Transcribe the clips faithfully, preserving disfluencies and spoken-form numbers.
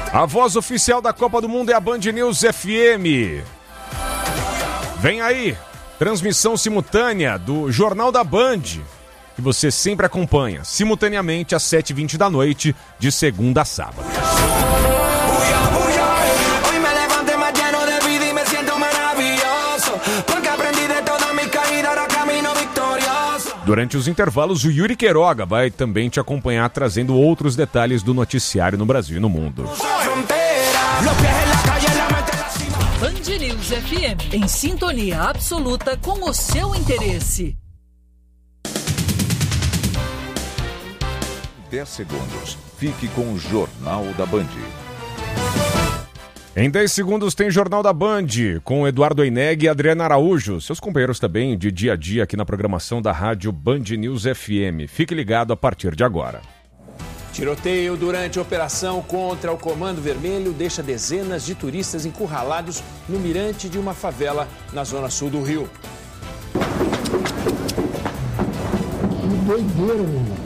A voz oficial da Copa do Mundo é a Band News F M. Vem aí, transmissão simultânea do Jornal da Band, que você sempre acompanha, simultaneamente às sete e vinte da noite, de segunda a sábado. Durante os intervalos, o Yuri Queiroga vai também te acompanhar, trazendo outros detalhes do noticiário no Brasil e no mundo. Band News F M, em sintonia absoluta com o seu interesse. dez segundos. Fique com o Jornal da Band. Em dez segundos tem Jornal da Band, com Eduardo Eineg e Adriana Araújo, seus companheiros também de dia a dia aqui na programação da rádio Band News F M. Fique ligado a partir de agora. Tiroteio durante a operação contra o Comando Vermelho deixa dezenas de turistas encurralados no mirante de uma favela na zona sul do Rio. Que doideira, meu irmão.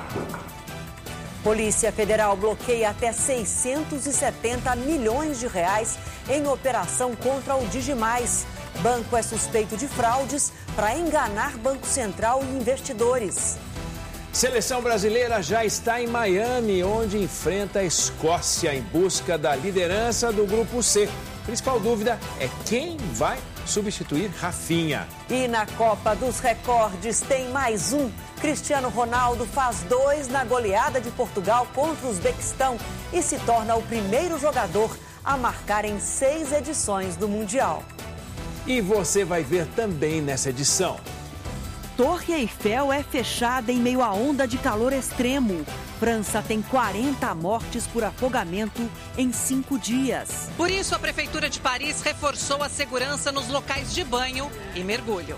Polícia Federal bloqueia até seiscentos e setenta milhões de reais em operação contra o Digimais. Banco é suspeito de fraudes para enganar Banco Central e investidores. Seleção brasileira já está em Miami, onde enfrenta a Escócia em busca da liderança do Grupo C. A principal dúvida é quem vai substituir Rafinha. E na Copa dos Recordes tem mais um. Cristiano Ronaldo faz dois na goleada de Portugal contra o Uzbequistão e se torna o primeiro jogador a marcar em seis edições do Mundial. E você vai ver também nessa edição. Torre Eiffel é fechada em meio à onda de calor extremo. França tem quarenta mortes por afogamento em cinco dias. Por isso, a Prefeitura de Paris reforçou a segurança nos locais de banho e mergulho.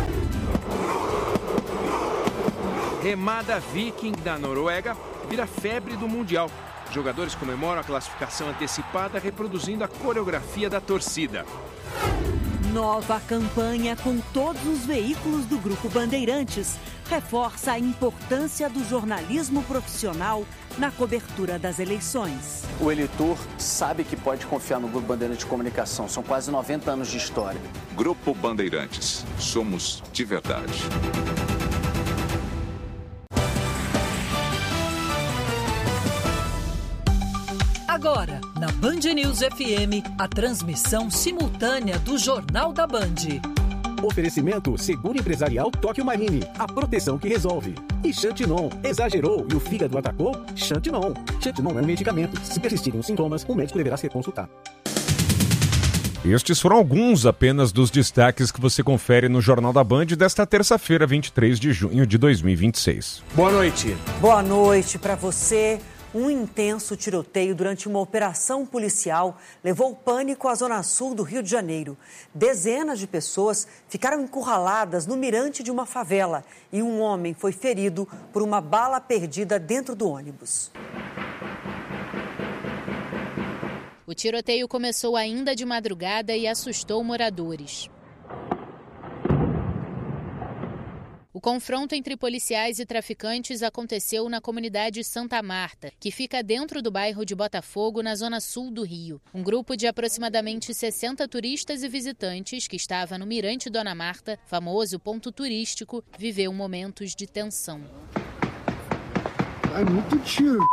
Remada Viking da Noruega vira febre do Mundial. Jogadores comemoram a classificação antecipada reproduzindo a coreografia da torcida. Nova campanha com todos os veículos do Grupo Bandeirantes reforça a importância do jornalismo profissional na cobertura das eleições. O eleitor sabe que pode confiar no Grupo Bandeirantes de Comunicação. São quase noventa anos de história. Grupo Bandeirantes. Somos de verdade. Agora, na Band News F M, a transmissão simultânea do Jornal da Band. Oferecimento Seguro Empresarial Tóquio Marine, a proteção que resolve. E Xantinon, exagerou e o fígado atacou? Xantinon. Xantinon é um medicamento. Se persistirem os sintomas, o médico deverá ser consultado. Estes foram alguns apenas dos destaques que você confere no Jornal da Band desta terça-feira, vinte e três de junho de dois mil e vinte e seis. Boa noite. Boa noite para você. Um intenso tiroteio durante uma operação policial levou pânico à zona sul do Rio de Janeiro. Dezenas de pessoas ficaram encurraladas no mirante de uma favela e um homem foi ferido por uma bala perdida dentro do ônibus. O tiroteio começou ainda de madrugada e assustou moradores. O confronto entre policiais e traficantes aconteceu na comunidade Santa Marta, que fica dentro do bairro de Botafogo, na zona sul do Rio. Um grupo de aproximadamente sessenta turistas e visitantes que estava no Mirante Dona Marta, famoso ponto turístico, viveu momentos de tensão. É muito tiro.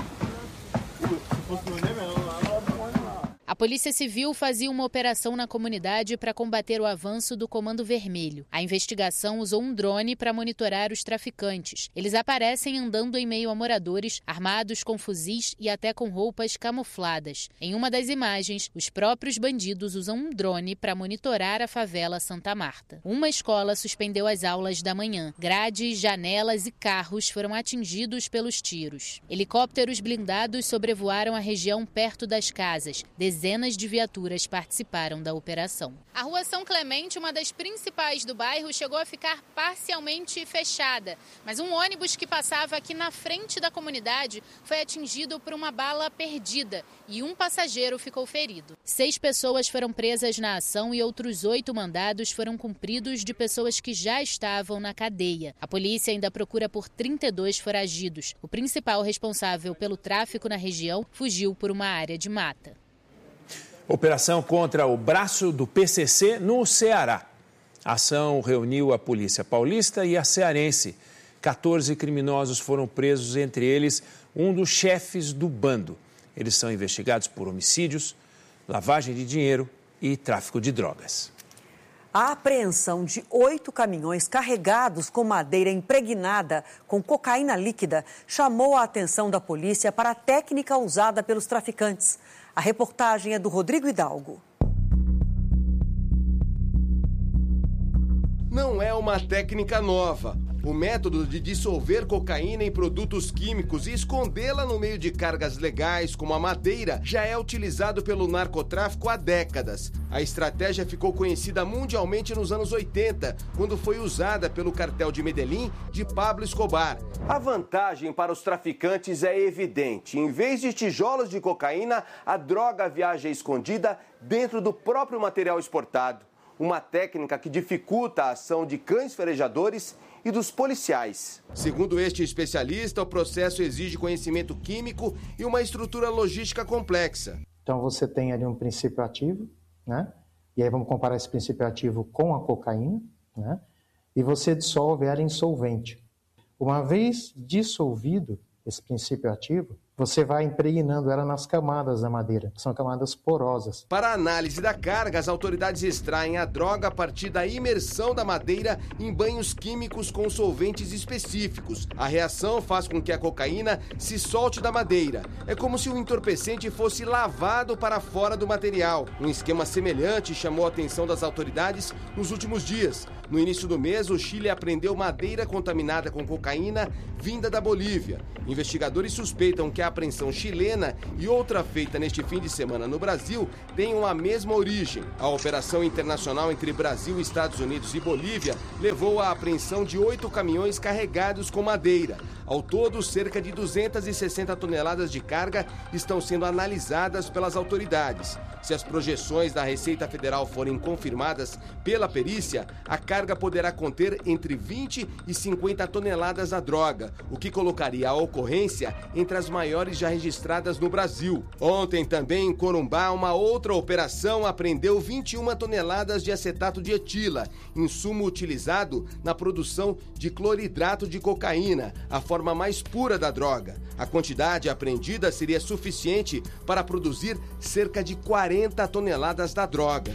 A Polícia Civil fazia uma operação na comunidade para combater o avanço do Comando Vermelho. A investigação usou um drone para monitorar os traficantes. Eles aparecem andando em meio a moradores, armados com fuzis e até com roupas camufladas. Em uma das imagens, os próprios bandidos usam um drone para monitorar a favela Santa Marta. Uma escola suspendeu as aulas da manhã. Grades, janelas e carros foram atingidos pelos tiros. Helicópteros blindados sobrevoaram a região perto das casas. Dezenas dezenas de viaturas participaram da operação. A rua São Clemente, uma das principais do bairro, chegou a ficar parcialmente fechada. Mas um ônibus que passava aqui na frente da comunidade foi atingido por uma bala perdida e um passageiro ficou ferido. Seis pessoas foram presas na ação e outros oito mandados foram cumpridos de pessoas que já estavam na cadeia. A polícia ainda procura por trinta e dois foragidos. O principal responsável pelo tráfico na região fugiu por uma área de mata. Operação contra o braço do P C C no Ceará. A ação reuniu a Polícia Paulista e a cearense. quatorze criminosos foram presos, entre eles um dos chefes do bando. Eles são investigados por homicídios, lavagem de dinheiro e tráfico de drogas. A apreensão de oito caminhões carregados com madeira impregnada com cocaína líquida chamou a atenção da polícia para a técnica usada pelos traficantes. A reportagem é do Rodrigo Hidalgo. Não é uma técnica nova. O método de dissolver cocaína em produtos químicos e escondê-la no meio de cargas legais, como a madeira, já é utilizado pelo narcotráfico há décadas. A estratégia ficou conhecida mundialmente nos anos oitenta, quando foi usada pelo cartel de Medellín de Pablo Escobar. A vantagem para os traficantes é evidente. Em vez de tijolos de cocaína, a droga viaja escondida dentro do próprio material exportado. Uma técnica que dificulta a ação de cães farejadores e dos policiais. Segundo este especialista, o processo exige conhecimento químico e uma estrutura logística complexa. Então você tem ali um princípio ativo, né? E aí vamos comparar esse princípio ativo com a cocaína, né? E você dissolve ela em solvente. Uma vez dissolvido esse princípio ativo, você vai impregnando ela nas camadas da madeira, que são camadas porosas. Para a análise da carga, as autoridades extraem a droga a partir da imersão da madeira em banhos químicos com solventes específicos. A reação faz com que a cocaína se solte da madeira. É como se o entorpecente fosse lavado para fora do material. Um esquema semelhante chamou a atenção das autoridades nos últimos dias. No início do mês, o Chile apreendeu madeira contaminada com cocaína vinda da Bolívia. Investigadores suspeitam que a apreensão chilena e outra feita neste fim de semana no Brasil tenham a mesma origem. A operação internacional entre Brasil, Estados Unidos e Bolívia levou à apreensão de oito caminhões carregados com madeira. Ao todo, cerca de duzentas e sessenta toneladas de carga estão sendo analisadas pelas autoridades. Se as projeções da Receita Federal forem confirmadas pela perícia, a carga poderá conter entre vinte e cinquenta toneladas da droga, o que colocaria a ocorrência entre as maiores já registradas no Brasil. Ontem também em Corumbá, uma outra operação apreendeu vinte e uma toneladas de acetato de etila, insumo utilizado na produção de cloridrato de cocaína, a forma mais pura da droga. A quantidade apreendida seria suficiente para produzir cerca de quarenta toneladas da droga.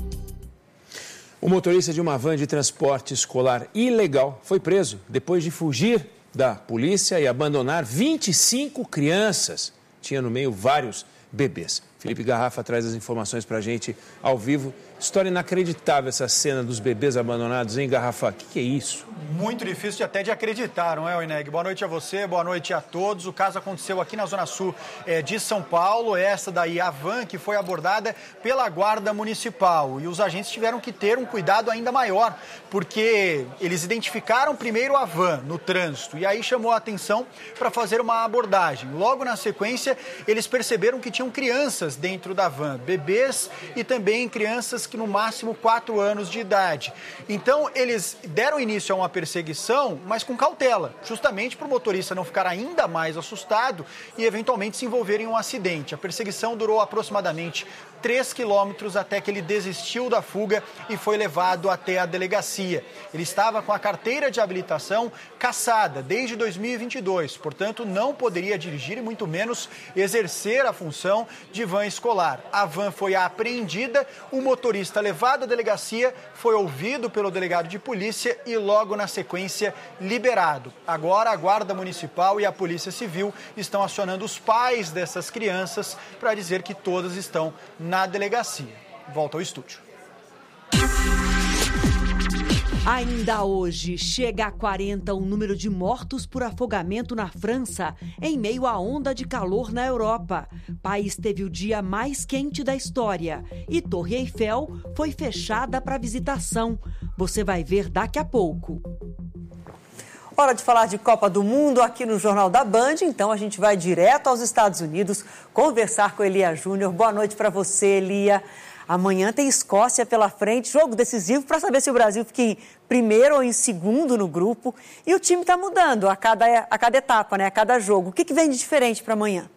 O motorista de uma van de transporte escolar ilegal foi preso depois de fugir da polícia e abandonar vinte e cinco crianças. Tinha no meio vários bebês. Felipe Garrafa traz as informações para a gente ao vivo. História inacreditável essa cena dos bebês abandonados, hein, Garrafa? O que, que é isso? Muito difícil até de acreditar, não é, Oineg? Boa noite a você, boa noite a todos. O caso aconteceu aqui na Zona Sul é, de São Paulo. Essa daí, a van que foi abordada pela Guarda Municipal. E os agentes tiveram que ter um cuidado ainda maior, porque eles identificaram primeiro a van no trânsito e aí chamou a atenção para fazer uma abordagem. Logo na sequência, eles perceberam que tinham crianças dentro da van, bebês e também crianças que no máximo quatro anos de idade. Então, eles deram início a uma perseguição, mas com cautela, justamente para o motorista não ficar ainda mais assustado e eventualmente se envolver em um acidente. A perseguição durou aproximadamente três quilômetros até que ele desistiu da fuga e foi levado até a delegacia. Ele estava com a carteira de habilitação cassada desde dois mil e vinte e dois, portanto não poderia dirigir e muito menos exercer a função de van escolar. A van foi apreendida, o motorista levado à delegacia foi ouvido pelo delegado de polícia e logo na sequência liberado. Agora a Guarda Municipal e a Polícia Civil estão acionando os pais dessas crianças para dizer que todas estão na delegacia. Volta ao estúdio. Ainda hoje, chega a quarenta o número de mortos por afogamento na França, em meio à onda de calor na Europa. O país teve o dia mais quente da história e Torre Eiffel foi fechada para visitação. Você vai ver daqui a pouco. Hora de falar de Copa do Mundo aqui no Jornal da Band, então a gente vai direto aos Estados Unidos conversar com Elia Júnior. Boa noite para você, Elia. Amanhã tem Escócia pela frente, jogo decisivo para saber se o Brasil fica em primeiro ou em segundo no grupo. E o time está mudando a cada, a cada etapa, né? A cada jogo. O que, que vem de diferente para amanhã?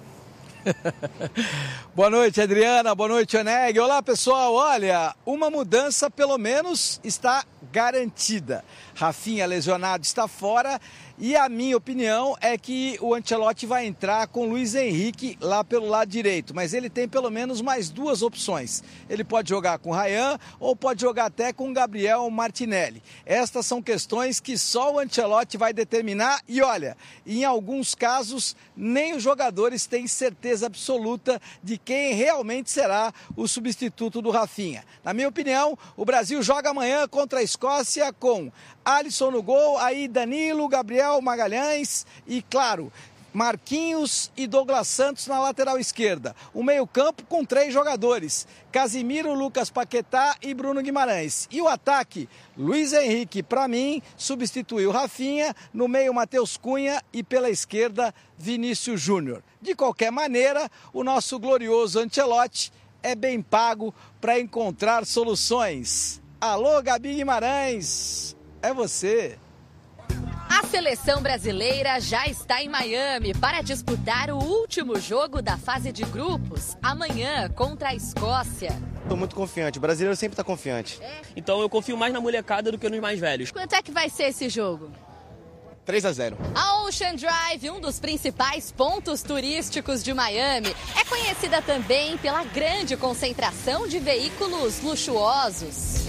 Boa noite, Adriana. Boa noite, Oneg. Olá, pessoal. Olha, uma mudança pelo menos está garantida. Rafinha, lesionado, está fora. E a minha opinião é que o Ancelotti vai entrar com Luiz Henrique lá pelo lado direito. Mas ele tem pelo menos mais duas opções. Ele pode jogar com Ryan ou pode jogar até com Gabriel Martinelli. Estas são questões que só o Ancelotti vai determinar. E olha, em alguns casos, nem os jogadores têm certeza absoluta de quem realmente será o substituto do Rafinha. Na minha opinião, o Brasil joga amanhã contra a Escócia com Alisson no gol, aí Danilo, Gabriel Magalhães e, claro, Marquinhos e Douglas Santos na lateral esquerda. O meio-campo com três jogadores: Casimiro, Lucas Paquetá e Bruno Guimarães. E o ataque, Luiz Henrique, para mim, substituiu Rafinha, no meio Matheus Cunha e pela esquerda Vinícius Júnior. De qualquer maneira, o nosso glorioso Ancelotti é bem pago para encontrar soluções. Alô, Gabi Guimarães, é você. A seleção brasileira já está em Miami para disputar o último jogo da fase de grupos, amanhã contra a Escócia. Estou muito confiante, o brasileiro sempre está confiante. É. Então eu confio mais na molecada do que nos mais velhos. Quanto é que vai ser esse jogo? três a zero. A Ocean Drive, um dos principais pontos turísticos de Miami, é conhecida também pela grande concentração de veículos luxuosos.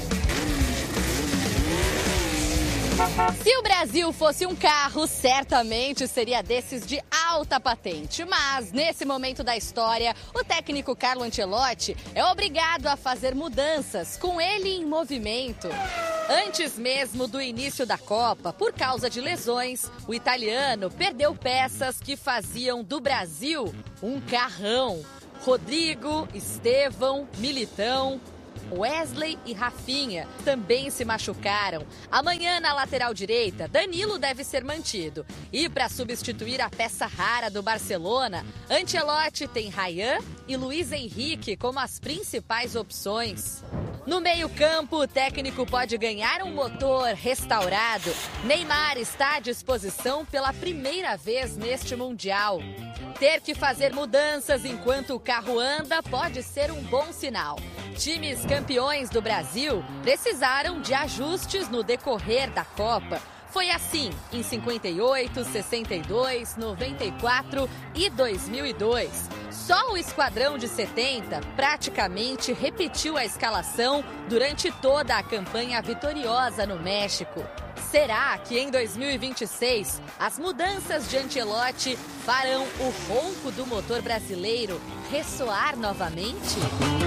Se o Brasil fosse um carro, certamente seria desses de alta patente. Mas, nesse momento da história, o técnico Carlo Ancelotti é obrigado a fazer mudanças, com ele em movimento. Antes mesmo do início da Copa, por causa de lesões, o italiano perdeu peças que faziam do Brasil um carrão. Rodrigo, Estevão, Militão, Wesley e Rafinha também se machucaram. Amanhã, na lateral direita, Danilo deve ser mantido. E para substituir a peça rara do Barcelona, Ancelotti tem Ryan e Luiz Henrique como as principais opções. No meio-campo, o técnico pode ganhar um motor restaurado. Neymar está à disposição pela primeira vez neste Mundial. Ter que fazer mudanças enquanto o carro anda pode ser um bom sinal. Times campeões do Brasil precisaram de ajustes no decorrer da Copa. Foi assim em cinquenta e oito, sessenta e dois, noventa e quatro e dois mil e dois. Só o esquadrão de setenta praticamente repetiu a escalação durante toda a campanha vitoriosa no México. Será que em dois mil e vinte e seis as mudanças de Ancelotti farão o ronco do motor brasileiro ressoar novamente?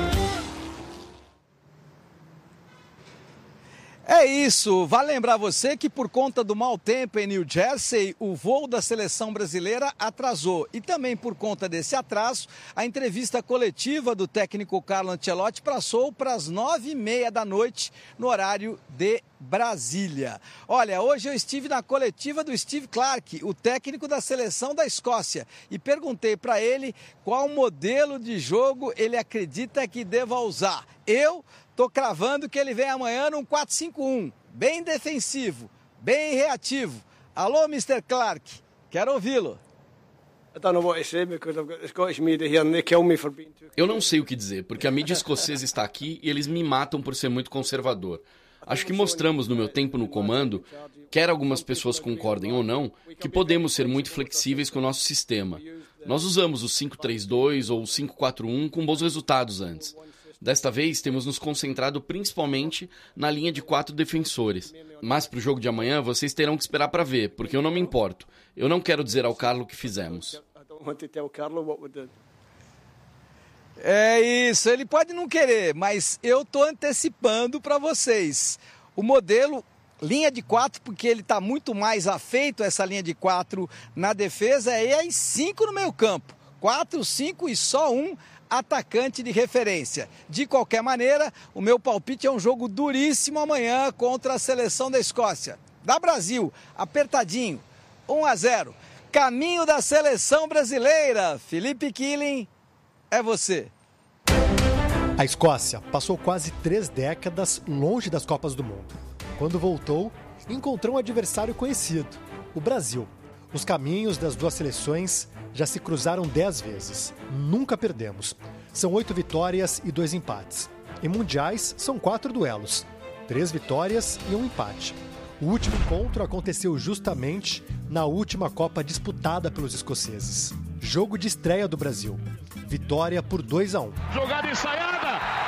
É isso, vale lembrar você que por conta do mau tempo em New Jersey, o voo da seleção brasileira atrasou. E também por conta desse atraso, a entrevista coletiva do técnico Carlo Ancelotti passou para as nove e meia da noite, no horário de Brasília. Olha, hoje eu estive na coletiva do Steve Clarke, o técnico da seleção da Escócia, e perguntei para ele qual modelo de jogo ele acredita que deva usar. Eu estou cravando que ele vem amanhã num quatro cinco um, bem defensivo, bem reativo. Alô, mister Clarke, quero ouvi-lo. Eu não sei o que dizer, porque a mídia escocesa está aqui e eles me matam por ser muito conservador. Acho que mostramos no meu tempo no comando, quer algumas pessoas concordem ou não, que podemos ser muito flexíveis com o nosso sistema. Nós usamos o cinco três dois ou o cinco quatro um com bons resultados antes. Desta vez, temos nos concentrado principalmente na linha de quatro defensores. Mas para o jogo de amanhã, vocês terão que esperar para ver, porque eu não me importo. Eu não quero dizer ao Carlo o que fizemos. É isso, ele pode não querer, mas eu estou antecipando para vocês. O modelo linha de quatro, porque ele está muito mais afeito a essa linha de quatro na defesa, e aí cinco no meio campo. Quatro, cinco e só um atacante de referência. De qualquer maneira, o meu palpite é um jogo duríssimo amanhã contra a seleção da Escócia. Da Brasil, apertadinho, um a zero. Caminho da seleção brasileira. Felipe Killing, é você. A Escócia passou quase três décadas longe das Copas do Mundo. Quando voltou, encontrou um adversário conhecido, o Brasil. Os caminhos das duas seleções já se cruzaram dez vezes. Nunca perdemos. São oito vitórias e dois empates. Em mundiais, são quatro duelos. Três vitórias e um empate. O último encontro aconteceu justamente na última Copa disputada pelos escoceses. Jogo de estreia do Brasil. Vitória por dois a um. Jogada ensaiada!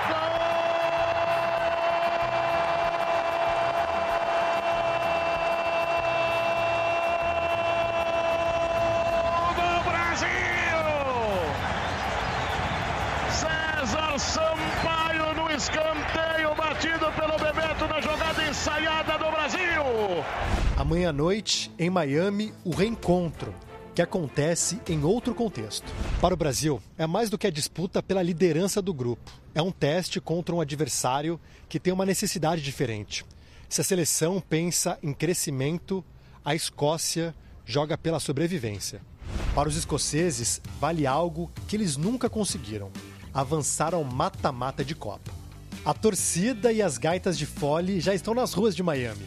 Sampaio no escanteio batido pelo Bebeto na jogada ensaiada do Brasil. Amanhã à noite, em Miami, o reencontro, que acontece em outro contexto. Para o Brasil, é mais do que a disputa pela liderança do grupo. É um teste contra um adversário que tem uma necessidade diferente. Se a seleção pensa em crescimento, a Escócia joga pela sobrevivência. Para os escoceses, vale algo que eles nunca conseguiram: avançar ao mata-mata de Copa. A torcida e as gaitas de fole já estão nas ruas de Miami.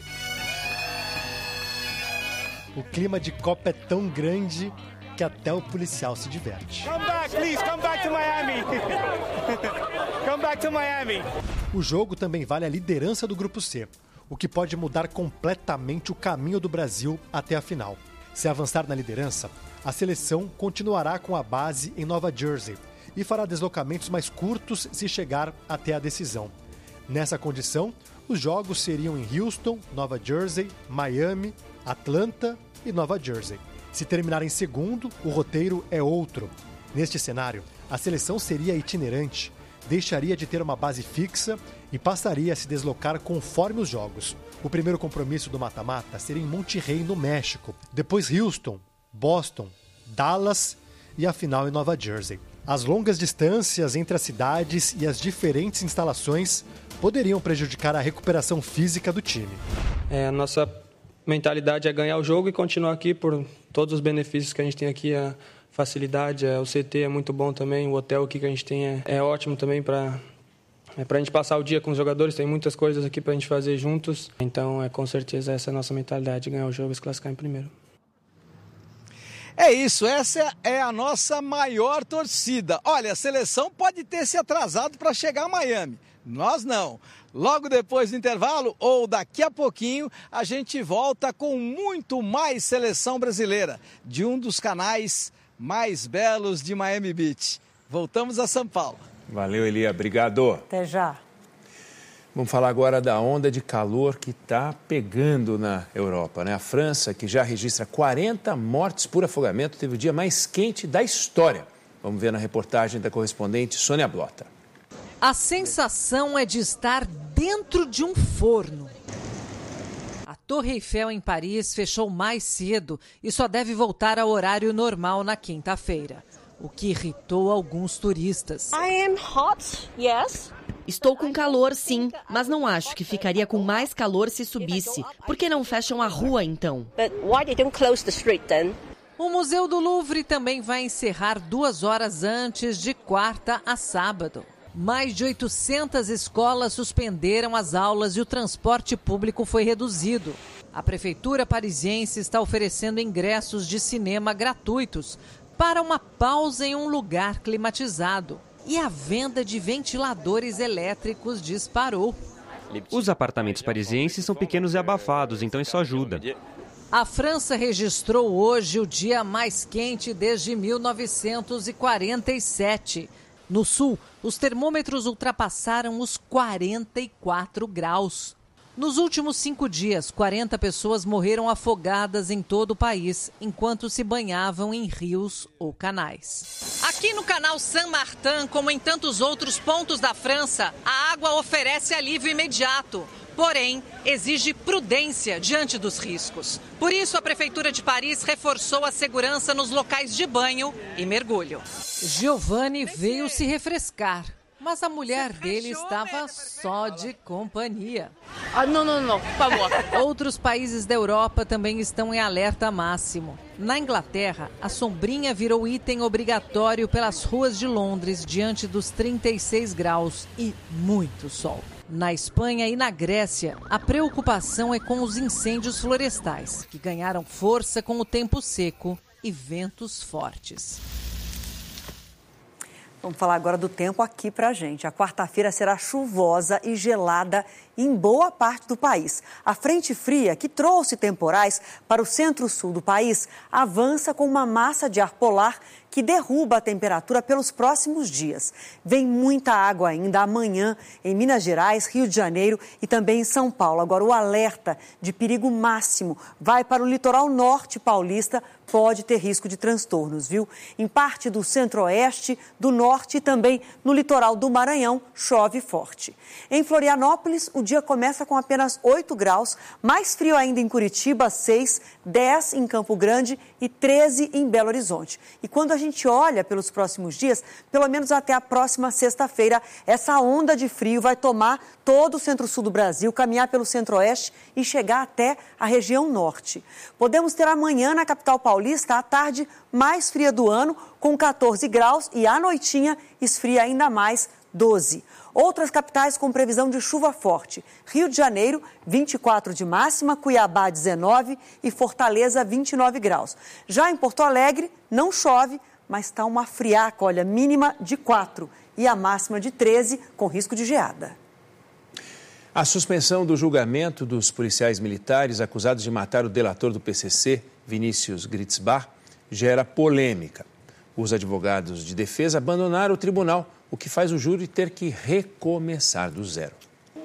O clima de Copa é tão grande que até o policial se diverte. Come back, please, come back to Miami. Come back to Miami. O jogo também vale a liderança do Grupo C, o que pode mudar completamente o caminho do Brasil até a final. Se avançar na liderança, a seleção continuará com a base em Nova Jersey e fará deslocamentos mais curtos se chegar até a decisão. Nessa condição, os jogos seriam em Houston, Nova Jersey, Miami, Atlanta e Nova Jersey. Se terminar em segundo, o roteiro é outro. Neste cenário, a seleção seria itinerante, deixaria de ter uma base fixa e passaria a se deslocar conforme os jogos. O primeiro compromisso do mata-mata seria em Monterrey, no México, depois Houston, Boston, Dallas e a final em Nova Jersey. As longas distâncias entre as cidades e as diferentes instalações poderiam prejudicar a recuperação física do time. É, a nossa mentalidade é ganhar o jogo e continuar aqui por todos os benefícios que a gente tem aqui. A facilidade, o C T é muito bom também, o hotel aqui que a gente tem é, é ótimo também para é, a gente passar o dia com os jogadores. Tem muitas coisas aqui para a gente fazer juntos. Então, é, com certeza, essa é a nossa mentalidade, ganhar o jogo e se classificar em primeiro. É isso, essa é a nossa maior torcida. Olha, a seleção pode ter se atrasado para chegar a Miami. Nós não. Logo depois do intervalo, ou daqui a pouquinho, a gente volta com muito mais seleção brasileira, de um dos canais mais belos de Miami Beach. Voltamos a São Paulo. Valeu, Elia. Obrigado. Até já. Vamos falar agora da onda de calor que está pegando na Europa, né? A França, que já registra quarenta mortes por afogamento, teve o dia mais quente da história. Vamos ver na reportagem da correspondente Sônia Blota. A sensação é de estar dentro de um forno. A Torre Eiffel em Paris fechou mais cedo e só deve voltar ao horário normal na quinta-feira, o que irritou alguns turistas. I am hot, yes. Estou com calor, sim, mas não acho que ficaria com mais calor se subisse. Por que não fecham a rua, então? O Museu do Louvre também vai encerrar duas horas antes, de quarta a sábado. Mais de oitocentas escolas suspenderam as aulas e o transporte público foi reduzido. A prefeitura parisiense está oferecendo ingressos de cinema gratuitos para uma pausa em um lugar climatizado. E a venda de ventiladores elétricos disparou. Os apartamentos parisienses são pequenos e abafados, então isso ajuda. A França registrou hoje o dia mais quente desde mil novecentos e quarenta e sete. No sul, os termômetros ultrapassaram os quarenta e quatro graus. Nos últimos cinco dias, quarenta pessoas morreram afogadas em todo o país, enquanto se banhavam em rios ou canais. Aqui no canal Saint-Martin, como em tantos outros pontos da França, a água oferece alívio imediato. porém exige prudência diante dos riscos. Por isso, a Prefeitura de Paris reforçou a segurança nos locais de banho e mergulho. Giovanni veio se refrescar, mas a mulher dele estava só de companhia. Ah, não, não, não, por favor. Outros países da Europa também estão em alerta máximo. Na Inglaterra, a sombrinha virou item obrigatório pelas ruas de Londres diante dos trinta e seis graus e muito sol. Na Espanha e na Grécia, a preocupação é com os incêndios florestais, que ganharam força com o tempo seco e ventos fortes. Vamos falar agora do tempo aqui pra gente. A quarta-feira será chuvosa e gelada em boa parte do país. A frente fria, que trouxe temporais para o centro-sul do país, avança com uma massa de ar polar que derruba a temperatura pelos próximos dias. Vem muita água ainda amanhã em Minas Gerais, Rio de Janeiro e também em São Paulo. Agora, o alerta de perigo máximo vai para o litoral norte paulista, pode ter risco de transtornos, viu? Em parte do centro-oeste, do norte e também no litoral do Maranhão, chove forte. Em Florianópolis, o dia começa com apenas oito graus, mais frio ainda em Curitiba, seis, dez em Campo Grande e treze em Belo Horizonte. E quando a gente olha pelos próximos dias, pelo menos até a próxima sexta-feira, essa onda de frio vai tomar todo o centro-sul do Brasil, caminhar pelo centro-oeste e chegar até a região norte. Podemos ter amanhã na capital paulista a tarde mais fria do ano, com catorze graus, e à noitinha esfria ainda mais, doze. Outras capitais com previsão de chuva forte. Rio de Janeiro, vinte e quatro de máxima, Cuiabá, dezenove e Fortaleza, vinte e nove graus. Já em Porto Alegre, não chove, mas está uma friaca, olha, mínima de quatro e a máxima de treze, com risco de geada. A suspensão do julgamento dos policiais militares acusados de matar o delator do P C C, Vinícius Gritzbach, gera polêmica. Os advogados de defesa abandonaram o tribunal, o que faz o júri ter que recomeçar do zero.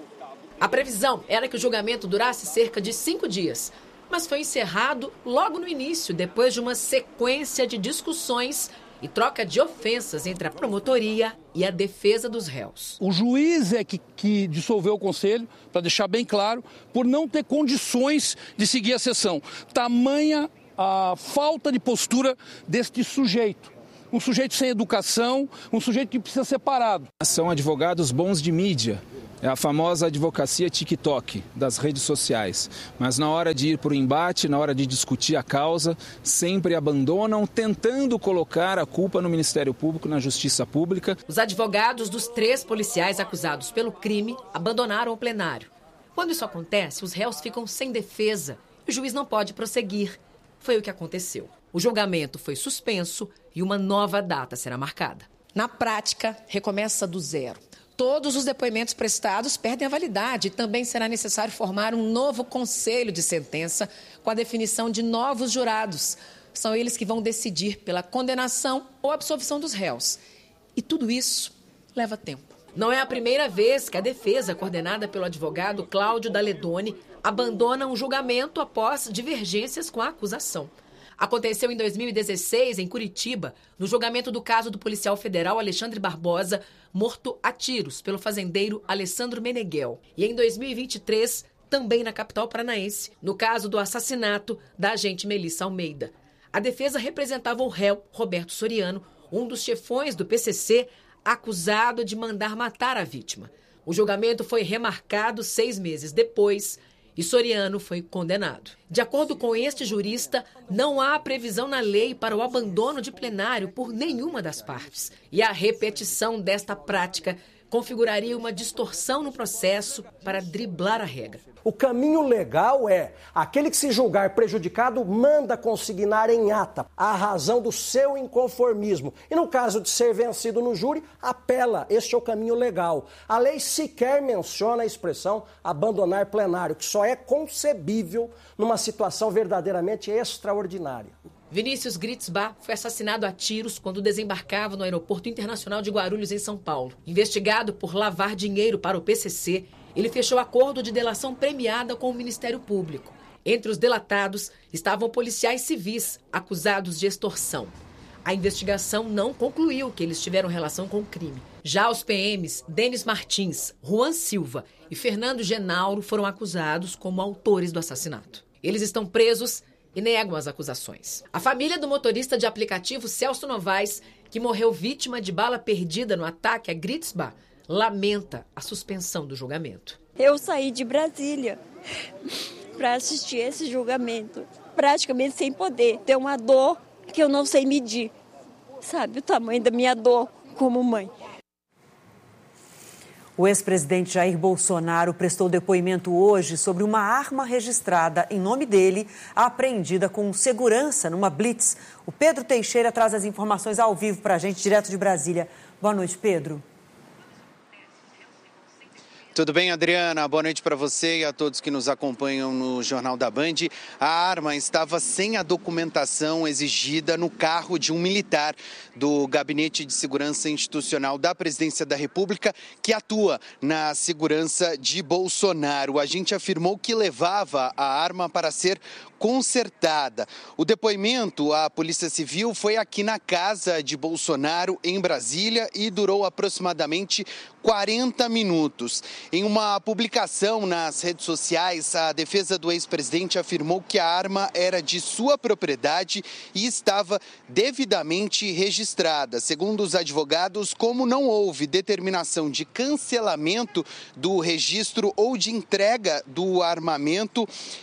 A previsão era que o julgamento durasse cerca de cinco dias, mas foi encerrado logo no início, depois de uma sequência de discussões e troca de ofensas entre a promotoria e a defesa dos réus. O juiz é que, que dissolveu o conselho, para deixar bem claro, por não ter condições de seguir a sessão. Tamanha a falta de postura deste sujeito. Um sujeito sem educação, um sujeito que precisa ser parado. São advogados bons de mídia, é a famosa advocacia TikTok das redes sociais. Mas na hora de ir para o embate, na hora de discutir a causa, sempre abandonam, tentando colocar a culpa no Ministério Público, na Justiça Pública. Os advogados dos três policiais acusados pelo crime abandonaram o plenário. Quando isso acontece, os réus ficam sem defesa e o juiz não pode prosseguir. Foi o que aconteceu. O julgamento foi suspenso e uma nova data será marcada. Na prática, recomeça do zero. Todos os depoimentos prestados perdem a validade e também será necessário formar um novo conselho de sentença com a definição de novos jurados. São eles que vão decidir pela condenação ou absolvição dos réus. E tudo isso leva tempo. Não é a primeira vez que a defesa, coordenada pelo advogado Cláudio Daledoni, abandona um julgamento após divergências com a acusação. Aconteceu em dois mil e dezesseis, em Curitiba, no julgamento do caso do policial federal Alexandre Barbosa, morto a tiros pelo fazendeiro Alessandro Meneghel. E em dois mil e vinte e três, também na capital paranaense, no caso do assassinato da agente Melissa Almeida. A defesa representava o réu Roberto Soriano, um dos chefões do P C C, acusado de mandar matar a vítima. O julgamento foi remarcado seis meses depois e Soriano foi condenado. De acordo com este jurista, não há previsão na lei para o abandono de plenário por nenhuma das partes. E a repetição desta prática configuraria uma distorção no processo para driblar a regra. O caminho legal é aquele que se julgar prejudicado manda consignar em ata a razão do seu inconformismo. E no caso de ser vencido no júri, apela. Este é o caminho legal. A lei sequer menciona a expressão abandonar plenário, que só é concebível numa situação verdadeiramente extraordinária. Vinícius Gritzbach foi assassinado a tiros quando desembarcava no Aeroporto Internacional de Guarulhos, em São Paulo. Investigado por lavar dinheiro para o P C C, ele fechou acordo de delação premiada com o Ministério Público. Entre os delatados estavam policiais civis acusados de extorsão. A investigação não concluiu que eles tiveram relação com o crime. Já os P Ms Denis Martins, Juan Silva e Fernando Genauro foram acusados como autores do assassinato. Eles estão presos e negam as acusações. A família do motorista de aplicativo Celso Novaes, que morreu vítima de bala perdida no ataque a Gritzbach, lamenta a suspensão do julgamento. Eu saí de Brasília para assistir esse julgamento, praticamente sem poder. Tem uma dor que eu não sei medir, sabe, o tamanho da minha dor como mãe. O ex-presidente Jair Bolsonaro prestou depoimento hoje sobre uma arma registrada em nome dele, apreendida com segurança numa blitz. O Pedro Teixeira traz as informações ao vivo para a gente, direto de Brasília. Boa noite, Pedro. Tudo bem, Adriana? Boa noite para você e a todos que nos acompanham no Jornal da Band. A arma estava sem a documentação exigida no carro de um militar do Gabinete de Segurança Institucional da Presidência da República, que atua na segurança de Bolsonaro. O agente afirmou que levava a arma para ser consertada. O depoimento à Polícia Civil foi aqui na casa de Bolsonaro, em Brasília, e durou aproximadamente quarenta minutos. Em uma publicação nas redes sociais, a defesa do ex-presidente afirmou que a arma era de sua propriedade e estava devidamente registrada. Segundo os advogados, como não houve determinação de cancelamento do registro ou de entrega do armamento,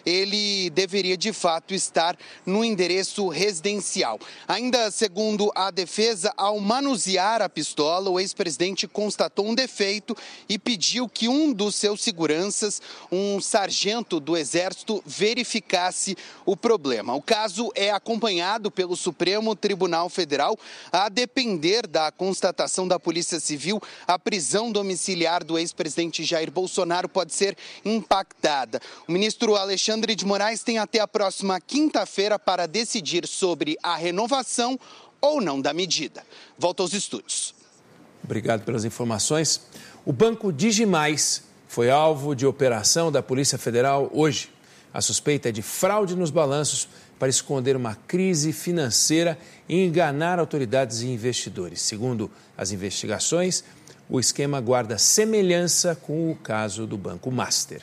ele deveria de fato estar no endereço residencial. Ainda segundo a defesa, ao manusear a pistola, o ex-presidente constatou um defeito e pediu que um dos seus seguranças, um sargento do Exército, verificasse o problema. O caso é acompanhado pelo Supremo Tribunal Federal. A depender da constatação da Polícia Civil, a prisão domiciliar do ex-presidente Jair Bolsonaro pode ser impactada. O ministro Alexandre de Moraes tem até a próxima quinta-feira para decidir sobre a renovação ou não da medida. Volto aos estúdios. Obrigado pelas informações. O Banco Digimais foi alvo de operação da Polícia Federal hoje. A suspeita é de fraude nos balanços para esconder uma crise financeira e enganar autoridades e investidores. Segundo as investigações, o esquema guarda semelhança com o caso do Banco Master.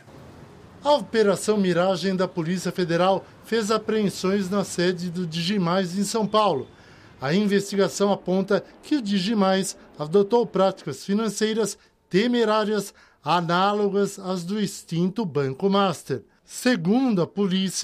A Operação Miragem da Polícia Federal fez apreensões na sede do Digimais em São Paulo. A investigação aponta que o Digimais adotou práticas financeiras temerárias análogas às do extinto Banco Master. Segundo a polícia,